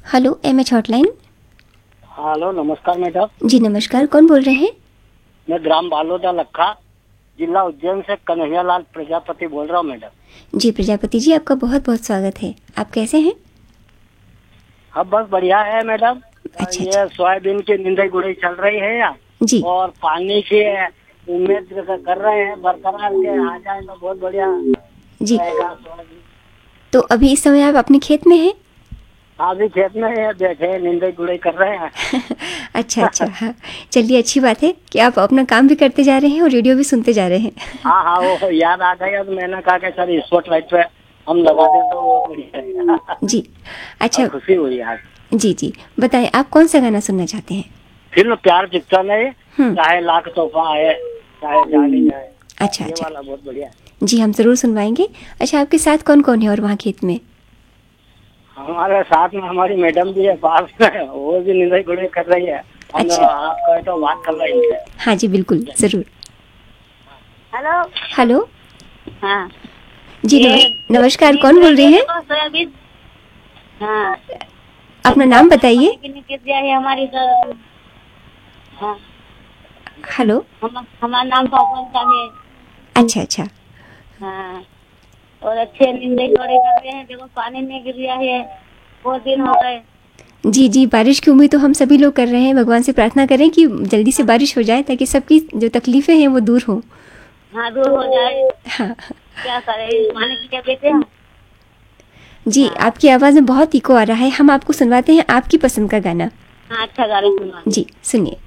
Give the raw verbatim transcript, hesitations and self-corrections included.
Hello M H hotline. Hello नमस्कार madam. जी नमस्कार, कौन बोल रहे हैं? मैं ग्राम बालोदा लखा, जिला उज्जैन से कन्हैयालाल प्रजापति बोल रहा हूँ मैडम। जी प्रजापति जी, आपका बहुत बहुत स्वागत है। आप कैसे हैं? अब बस बढ़िया है मैडम। अच्छा ये अच्छा। सोयाबीन की निंदाई गुड़ाई चल रही है या जी और पानी की उम्मीद कर रहे हैं, बरकरार के आ जाए तो बहुत बढ़िया जी। रहेगा सोयाबीन। तो अभी इस समय आप अपने खेत में हैं? अभी खेत में है, बैठे निंदाई गुड़ाई कर रहे हैं। अच्छा अच्छा, हाँ चलिए, अच्छी बात है कि आप अपना काम भी करते जा रहे हैं और रेडियो भी सुनते जा रहे हैं। हाँ हाँ, वो याद आ गया तो मैंने कहा कि सर स्पॉट लाइट पे हम लगा दें तो बहुत बढ़िया रहेगा। जी अच्छा। और खुशी हुई आज। जी जी, बताएं आप कौन सा गाना सुनना चाहते हैं? फिल्म प्यार पिक्चर है, हम्म। चाहे लाख तोहफा आए चाहे जानी जाए, अच्छा ये अच्छा, वाला बहुत बढ़िया है। जी हम ज़रूर सुनवाएंगे। अच्छा, आपके साथ कौन कौन है और वहाँ खेत में? हमारे साथ में हमारी मैडम भी है पास में, वो भी निंदाई गुड़ाई कर रही है। हम अच्छा। आप कहे तो बात कर रहे हैं। हाँ जी बिल्कुल, ज़रूर। हेलो। हेलो। हाँ जी नम- नमस्कार, कौन बोल रहे हैं? सोयाबीन। हाँ, अपना नाम बताइए। गिर गया है हमारी सर। हाँ, हेलो। हम हमारा नाम पापन है। अच्छा अच्छा। हाँ, और अच्छे निंदे जोड़े कर रहे हैं। देखो पानी नहीं गिर गया है, बहुत दिन हो गए। जी जी, बारिश की उम्मीद तो हम सभी लोग कर रहे हैं। भगवान से प्रार्थना करें कि जल्दी से बारिश हो जाए ताकि सबकी जो तकलीफें हैं वो दूर हो। हाँ, दूर हो जाए। हाँ क्या करें, पानी की क्या देते हैं। जी, हाँ। आपकी आवाज़ में बहुत इको आ रहा है। हम आपको सुनवाते हैं आपकी पसंद का गाना। हाँ, अच्छा गाना सुना। जी सुनिए।